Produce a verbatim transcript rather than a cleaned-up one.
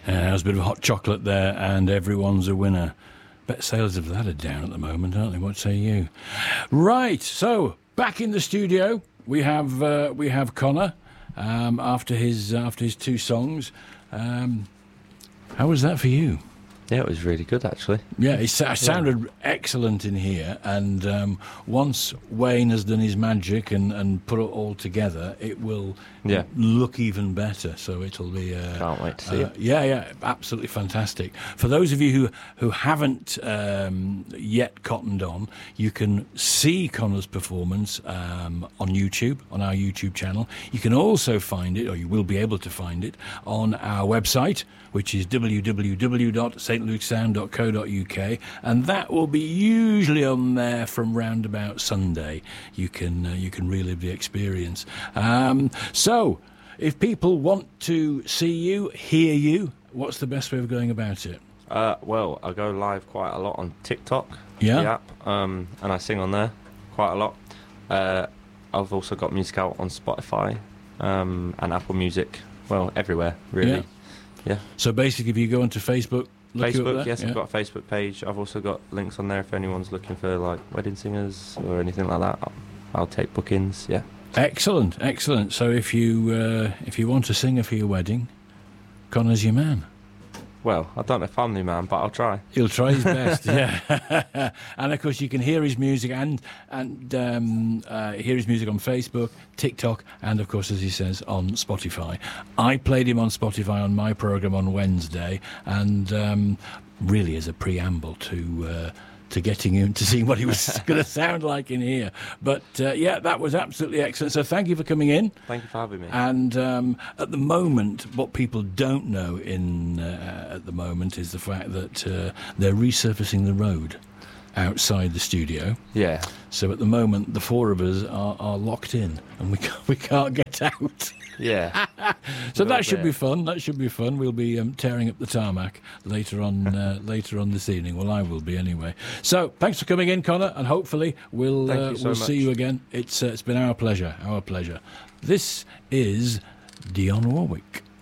Uh, there was a bit of hot chocolate there, and everyone's a winner. Bet sales of that are down at the moment, aren't they? What say you? Right, so back in the studio, we have uh, we have Connor um, after his after his two songs. Um, how was that for you? Yeah, it was really good, actually. Yeah, it sa- sounded excellent in here, and um, once Wayne has done his magic and, and put it all together, it will Yeah. look even better. So it'll be... Uh, Can't wait to see uh, it. Yeah, yeah, absolutely fantastic. For those of you who, who haven't um, yet cottoned on, you can see Connor's performance um, on YouTube, on our YouTube channel. You can also find it, or you will be able to find it, on our website, which is w w w dot st luke's sound dot co dot u k, and that will be usually on there from round about Sunday. You can uh, you can relive the experience. Um, so, if people want to see you, hear you, what's the best way of going about it? Uh, well, I go live quite a lot on TikTok, Yeah. the app, um, and I sing on there quite a lot. Uh, I've also got music out on Spotify um, and Apple Music, well, everywhere, really. Yeah. Yeah. So basically, if you go onto Facebook, look you up Facebook, there, yes, yeah. I've got a Facebook page. I've also got links on there if anyone's looking for like wedding singers or anything like that. I'll, I'll take bookings. Yeah. Excellent, excellent. So if you uh, if you want a singer for your wedding, Connor's your man. Well, I don't know if I'm the man, but I'll try. He'll try his best, yeah. And of course, you can hear his music and and um, uh, hear his music on Facebook, TikTok, and of course, as he says, on Spotify. I played him on Spotify on my program on Wednesday, and um, really as a preamble to. Uh, to getting him to see what he was going to sound like in here. But uh, yeah, that was absolutely excellent. So thank you for coming in. Thank you for having me. And um, at the moment, what people don't know in uh, at the moment is the fact that uh, they're resurfacing the road outside the studio. Yeah. So at the moment, the four of us are, are locked in, and we can't, we can't get out. Yeah. So that should be fun. That should be fun. We'll be um, tearing up the tarmac later on uh, later on this evening. Well, I will be anyway. So thanks for coming in, Connor, and hopefully we'll Thank uh, you so we'll much. see you again. It's uh, it's been our pleasure. Our pleasure. This is Dionne Warwick.